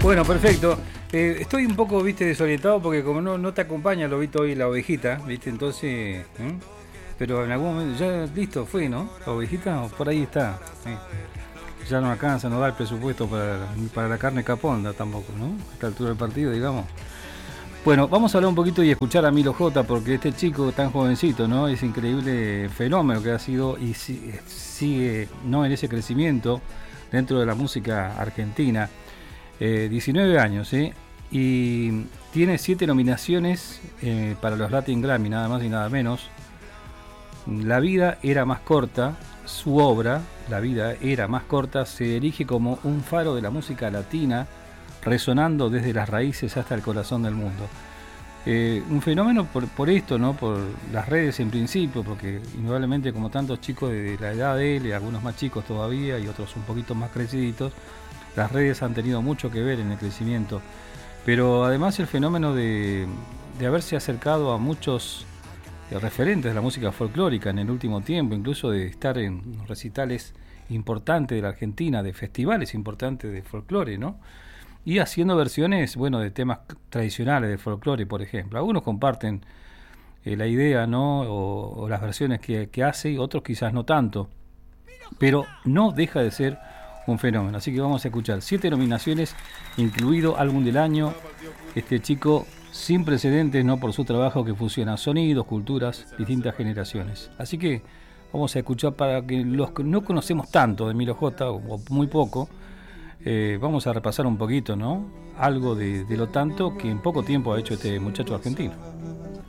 Bueno, perfecto. Estoy un poco, viste, desorientado porque como no te acompaña, lo viste hoy la ovejita, viste, entonces... Pero en algún momento, ya listo, fue, ¿no? La ovejita, por ahí está. Ya no alcanza, no da el presupuesto para la carne caponda tampoco, ¿no? A esta altura del partido, digamos. Bueno, vamos a hablar un poquito y escuchar a Milo J, porque este chico tan jovencito, ¿no? Es increíble fenómeno que ha sido y sigue, ¿no? En ese crecimiento dentro de la música argentina. 19 años, y tiene 7 nominaciones para los Latin Grammy, nada más y nada menos. La vida era más corta, su obra, La vida era más corta, se erige como un faro de la música latina, resonando desde las raíces hasta el corazón del mundo. Un fenómeno por esto, ¿no? Por las redes en principio, porque indudablemente como tantos chicos de la edad de él, algunos más chicos todavía y otros un poquito más creciditos, las redes han tenido mucho que ver en el crecimiento, pero además el fenómeno de haberse acercado a muchos referentes de la música folclórica en el último tiempo, incluso de estar en recitales importantes de la Argentina, de festivales importantes de folclore, ¿no? Y haciendo versiones, bueno, de temas tradicionales de folclore, por ejemplo. Algunos comparten la idea, ¿no? O las versiones que hace, y otros quizás no tanto, pero no deja de ser un fenómeno. Así que vamos a escuchar 7 nominaciones, incluido álbum del año. Este chico sin precedentes, no, por su trabajo que fusiona sonidos, culturas, distintas generaciones. Así que vamos a escuchar, para que los que no conocemos tanto de Milo J, o muy poco, vamos a repasar un poquito, ¿no? Algo de lo tanto que en poco tiempo ha hecho este muchacho argentino.